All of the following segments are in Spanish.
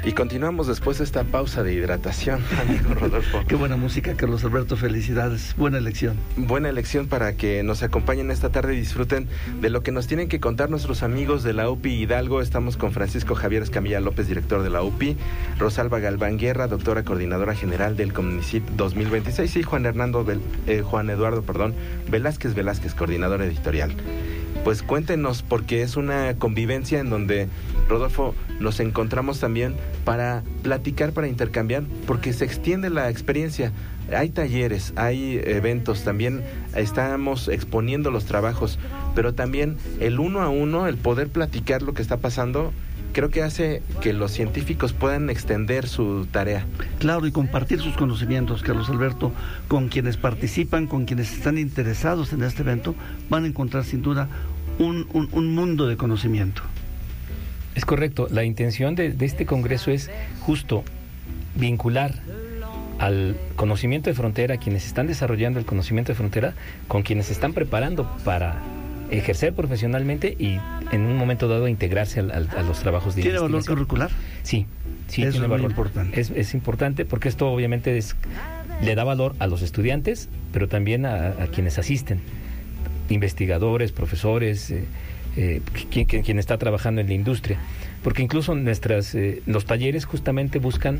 Y continuamos después de esta pausa de hidratación, amigo Rodolfo. Qué buena música, Carlos Alberto, felicidades. Buena elección. Buena elección para que nos acompañen esta tarde y disfruten de lo que nos tienen que contar nuestros amigos de la UPI Hidalgo. Estamos con Francisco Javier Escamilla López, director de la UPI, Rosalba Galván Guerra, doctora coordinadora general del CONICYT 2026, y Juan Eduardo Velázquez, coordinador editorial. Pues cuéntenos, porque es una convivencia en donde, Rodolfo, nos encontramos también para platicar, para intercambiar, porque se extiende la experiencia. Hay talleres, hay eventos, también estamos exponiendo los trabajos, pero también el uno a uno, el poder platicar lo que está pasando, creo que hace que los científicos puedan extender su tarea. Claro, y compartir sus conocimientos, Carlos Alberto, con quienes participan, con quienes están interesados en este evento, van a encontrar sin duda un mundo de conocimiento. Es correcto. La intención de este congreso es justo vincular al conocimiento de frontera, quienes están desarrollando el conocimiento de frontera, con quienes se están preparando para ejercer profesionalmente y en un momento dado integrarse a los trabajos de investigación. ¿Tiene valor curricular? Sí, eso tiene valor. Importante. Es importante porque esto obviamente le da valor a los estudiantes, pero también a quienes asisten, investigadores, profesores, quien está trabajando en la industria, porque incluso los talleres justamente buscan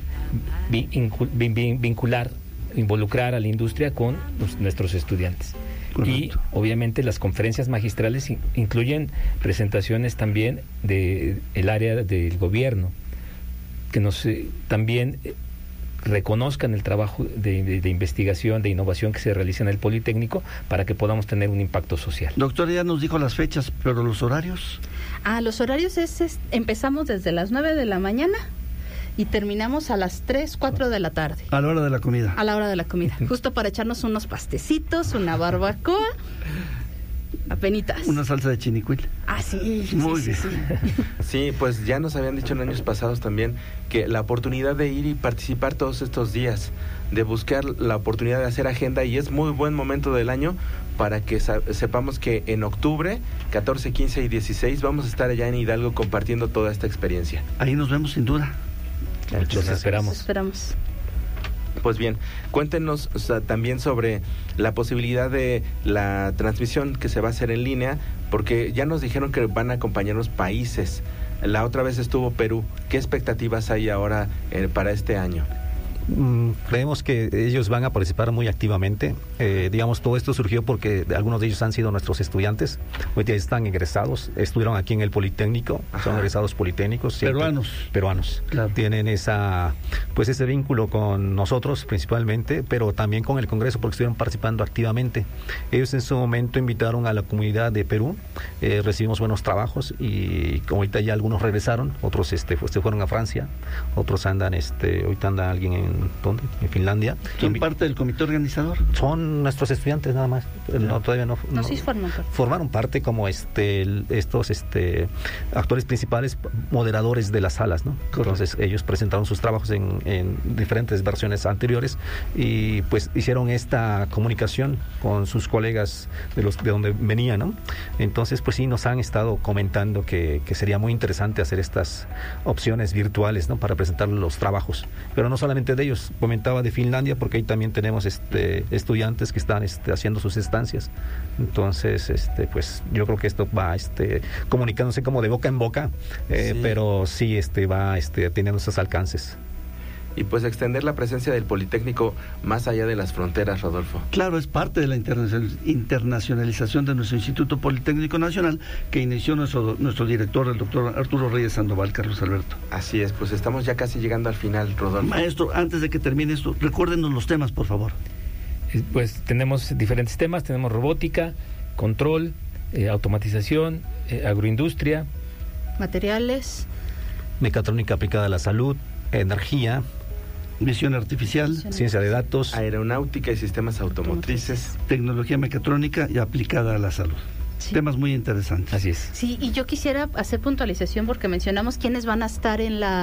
involucrar a la industria con nuestros estudiantes. Correcto. Y obviamente las conferencias magistrales incluyen presentaciones también de el área del gobierno, que nos también reconozcan el trabajo de investigación, de innovación que se realiza en el Politécnico, para que podamos tener un impacto social. Doctora, ya nos dijo las fechas, pero los horarios. Los horarios empezamos desde las 9 de la mañana y terminamos a las 3, 4 de la tarde. A la hora de la comida. A la hora de la comida, justo para echarnos unos pastecitos, una barbacoa, apenitas. Una salsa de chinicuil. Sí. Muy bien. Sí, pues ya nos habían dicho en años pasados también que la oportunidad de ir y participar todos estos días, de buscar la oportunidad de hacer agenda, y es muy buen momento del año para que sepamos que en octubre, 14, 15 y 16, vamos a estar allá en Hidalgo compartiendo toda esta experiencia. Ahí nos vemos sin duda. Los esperamos. Pues bien, cuéntenos también sobre la posibilidad de la transmisión que se va a hacer en línea, porque ya nos dijeron que van a acompañarnos países. La otra vez estuvo Perú. ¿Qué expectativas hay ahora para este año? Creemos que ellos van a participar muy activamente. Digamos, todo esto surgió porque algunos de ellos han sido nuestros estudiantes. Hoy ya están egresados, estuvieron aquí en el Politécnico. Ajá. Son egresados politécnicos. Peruanos. Claro. Tienen ese vínculo con nosotros principalmente, pero también con el Congreso, porque estuvieron participando activamente. Ellos en su momento invitaron a la comunidad de Perú. Recibimos buenos trabajos y como ahorita ya algunos regresaron, otros se fueron a Francia, otros andan, ahorita anda alguien en Finlandia. ¿Son parte del comité organizador? Son nuestros estudiantes nada más. Todavía no. Sí formaron parte como estos actores principales, moderadores de las salas, ¿no? Entonces ellos presentaron sus trabajos en diferentes versiones anteriores y pues hicieron esta comunicación con sus colegas de donde venían, ¿no? Entonces pues sí nos han estado comentando que sería muy interesante hacer estas opciones virtuales, ¿no? Para presentar los trabajos, pero no solamente de ellos, comentaba de Finlandia, porque ahí también tenemos estudiantes que están haciendo sus estancias. Entonces pues yo creo que esto va comunicándose como de boca en boca, sí. Pero sí va teniendo esos alcances. Y pues extender la presencia del Politécnico más allá de las fronteras, Rodolfo. Claro, es parte de la internacionalización de nuestro Instituto Politécnico Nacional, que inició nuestro director, el doctor Arturo Reyes Sandoval, Carlos Alberto. Así es, pues estamos ya casi llegando al final, Rodolfo. Maestro, antes de que termine esto, recuérdenos los temas, por favor. Pues tenemos diferentes temas, tenemos robótica, control, automatización, agroindustria, materiales, mecatrónica aplicada a la salud, energía, visión artificial, ciencia de datos, aeronáutica y sistemas automotrices, tecnología mecatrónica y aplicada a la salud. Sí. Temas muy interesantes. Así es. Sí, y yo quisiera hacer puntualización porque mencionamos quiénes van a estar en la